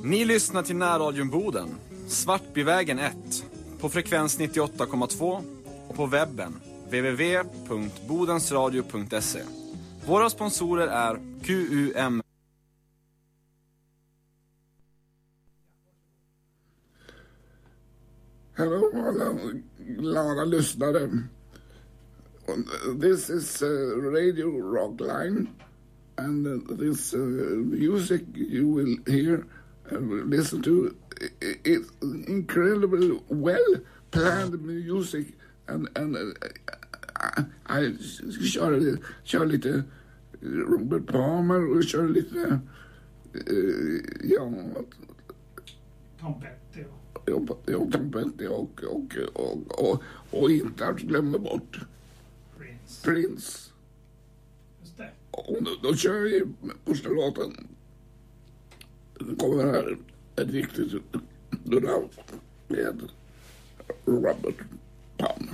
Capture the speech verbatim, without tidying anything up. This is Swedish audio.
Ni lyssnar till Närradion Boden, Svartbyvägen ett, på frekvens nittioåtta komma två och på webben w w w punkt bodensradio punkt se. Våra sponsorer är Q U M. Hello alla glada lyssnare. This is uh, Radio Rockline, and uh, this uh, music you will hear and listen to is incredibly well planned music, and and uh, I kör, kör lite Robert Palmer och kör lite uh, ja Tom Petty och Ja, ja, Tom Petty och, och, och, och, och inte att glömma bort Prince. Prince. Just det. Och då, då kör vi första låten. Det kommer här ett viktigt dörr med Robert Palmer.